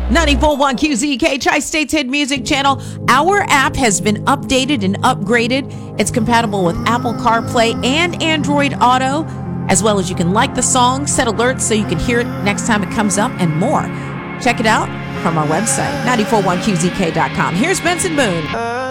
94.1 QZK, Tri-State's Hit Music Channel. Our app has been updated and upgraded. It's compatible with Apple CarPlay and Android Auto, as well as you can like the song, set alerts so you can hear it next time it comes up, and more. Check it out from our website, 941QZK.com. Here's Benson Boone.